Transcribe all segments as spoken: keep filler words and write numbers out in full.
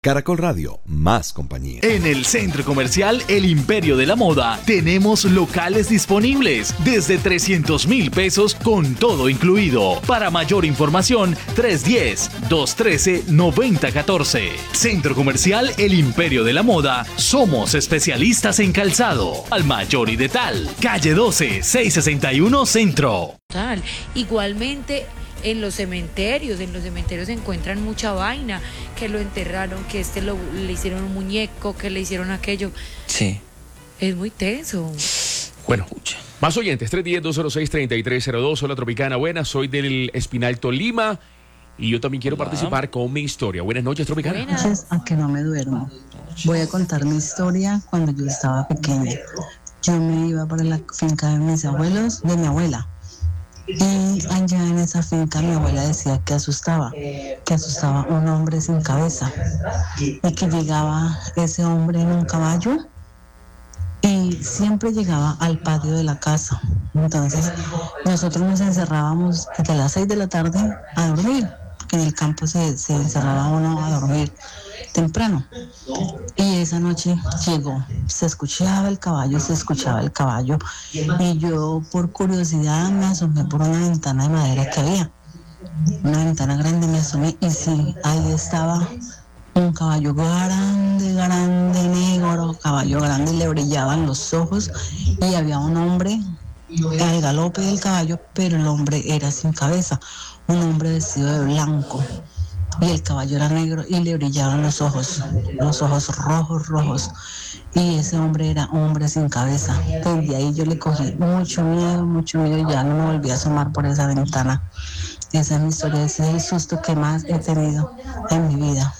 Caracol Radio, más compañía. En el Centro Comercial El Imperio de la Moda tenemos locales disponibles desde trescientos mil pesos con todo incluido. Para mayor información, tres uno cero, dos uno tres, nueve cero uno cuatro. Centro Comercial El Imperio de la Moda. Somos especialistas en calzado. Al mayor y de tal. Calle doce, seiscientos sesenta y uno Centro. Igualmente, en los cementerios, en los cementerios se encuentran mucha vaina, que lo enterraron, que este lo, le hicieron un muñeco, que le hicieron aquello. Sí. Es muy tenso. Bueno, más oyentes, tres uno cero, dos cero seis, tres tres cero dos. Hola Tropicana, buenas, soy del Espinal Tolima y yo también quiero Hola. participar con mi historia. Buenas noches, Tropicana. Buenas noches, aunque no me duermo. Voy a contar mi historia cuando yo estaba pequeña. Yo me iba para la finca de mis abuelos, de mi abuela. Y allá en esa finca mi abuela decía que asustaba, que asustaba un hombre sin cabeza y que llegaba ese hombre en un caballo y siempre llegaba al patio de la casa. Entonces nosotros nos encerrábamos desde las seis de la tarde a dormir, que en el campo se, se encerraba uno a dormir temprano. Y esa noche llegó, se escuchaba el caballo, se escuchaba el caballo y yo por curiosidad me asomé por una ventana de madera que había, una ventana grande, me asomé y sí, ahí estaba un caballo grande, grande, negro, caballo grande, le brillaban los ojos y había un hombre al galope del caballo, pero el hombre era sin cabeza, un hombre vestido de blanco. Y el caballo era negro y le brillaban los ojos, los ojos rojos, rojos. Y ese hombre era hombre sin cabeza. Desde ahí yo le cogí mucho miedo, mucho miedo y ya no me volví a asomar por esa ventana. Esa es mi historia, ese es el susto que más he tenido en mi vida.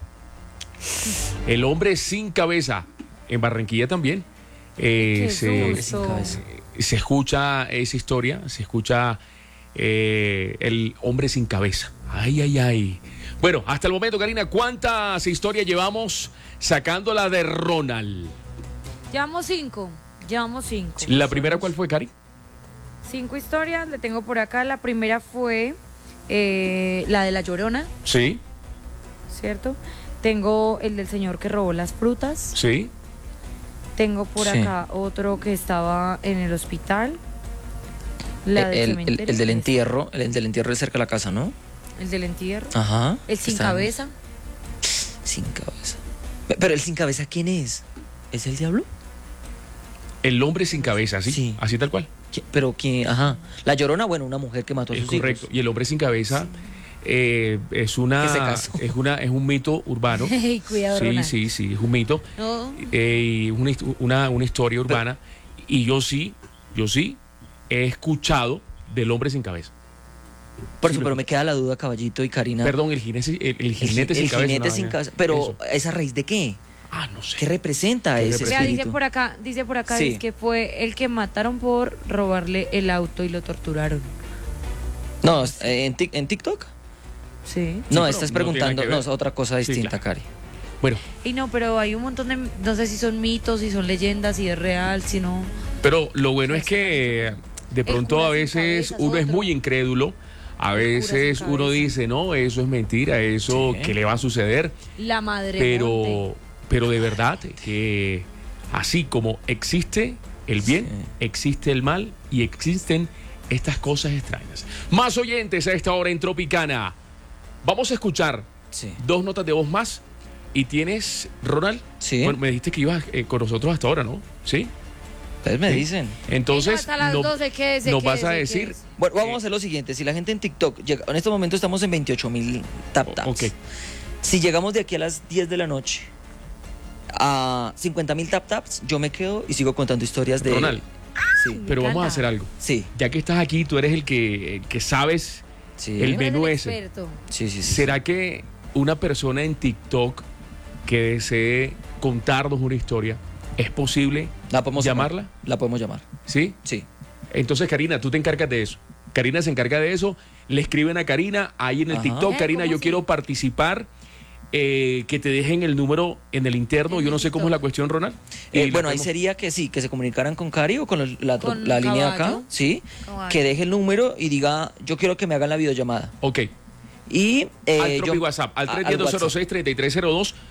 El hombre sin cabeza, en Barranquilla también. Eh, se, sin cabeza. se escucha esa historia, se escucha eh, el hombre sin cabeza. Ay, ay, ay. Bueno, hasta el momento, Karina, ¿cuántas historias llevamos sacándola de Ronald? Llevamos cinco, llevamos cinco. ¿La primera cuál fue, Cari? Cinco historias, le tengo por acá. La primera fue eh, la de La Llorona. Sí. ¿Cierto? Tengo el del señor que robó las frutas. Sí. Tengo por Sí. acá otro que estaba en el hospital. La del el, el, cementerio. el del entierro, el, el del entierro es cerca de la casa, ¿no? El del entierro. Ajá. El sin Está- cabeza. Sin cabeza. Pe- Pero el sin cabeza, ¿quién es? ¿Es el diablo? El hombre sin cabeza, ¿sí? Sí. Así tal cual. ¿Qui- Pero quién, ajá. La Llorona, bueno, una mujer que mató a Es sus correcto. hijos. Y el hombre sin cabeza eh, es una Que se casó. es una es un mito urbano. Ey, cuidado, Sí, Ronald. sí, sí, es un mito. No. Eh, y una, hist- una, una historia urbana. Y yo sí, yo sí he escuchado del hombre sin cabeza. Por Sí, eso, lo- pero me queda la duda, Caballito y Karina. Perdón, el jinete, el, el El, jinete el sin cabeza. jinete una sin vaina. cabeza. Pero, Eso. ¿esa raíz de qué? Ah, no sé. ¿Qué representa ¿Qué ese representa? Vea, dice espíritu? por acá, dice por acá, Sí. es que fue el que mataron por robarle el auto y lo torturaron. No, eh, ¿en, Tik- en TikTok? Sí. No, pero estás no preguntando, tiene que no, ver. es otra cosa Sí, distinta, claro. Cari. Bueno, Y no, pero hay un montón de, no sé si son mitos, si son leyendas, si es real, si no. pero lo bueno es que de pronto cura a sin veces cabeza es uno es otro. muy incrédulo. A El cura veces sin uno cabeza. dice, no, eso es mentira, eso, Sí. ¿qué le va a suceder? La madre Pero, monte. pero de verdad que así como existe el bien, Sí. existe el mal y existen estas cosas extrañas. Más oyentes a esta hora en Tropicana. Vamos a escuchar Sí. dos notas de voz más. Y tienes, Ronald, Sí. bueno, me dijiste que ibas eh, con nosotros hasta ahora, ¿no? ¿Sí? Ustedes me Sí. dicen. Entonces, Hasta las no- doce, ¿qué es? nos ¿Qué vas es? a ¿Qué decir... es? Bueno, vamos a hacer lo siguiente. Si la gente en TikTok llega, en este momento estamos en veintiocho mil tap taps. Ok. Si llegamos de aquí a las diez de la noche a cincuenta mil tap taps, yo me quedo y sigo contando historias de... Ronald, Sí, pero Me vamos a encanta. hacer algo. sí, Ya que estás aquí, tú eres el que, el que sabes sí. El Tú eres menú el ese. experto. sí, sí, sí. ¿Será que una persona en TikTok que desee contarnos una historia, es posible ¿La podemos llamarla? llamar? La podemos llamar. ¿Sí? Sí. Entonces, Karina, tú te encargas de eso. Karina se encarga de eso. Le escriben a Karina ahí en el Ajá. TikTok. Eh, Karina, ¿cómo yo así? quiero participar. eh, que te dejen el número en el interno. En Yo no el sé cómo es la TikTok. cuestión, Ronald. Eh, Y la bueno, ahí podemos- sería que sí, que se comunicaran con Cari o con la, la, Con la línea de acá, Caballo. sí, Caballo. que deje el número y diga, yo quiero que me hagan la videollamada. Ok. Y eh, al yo, propio WhatsApp, al a- tres uno cero, dos cero WhatsApp. seis, tres tres cero dos.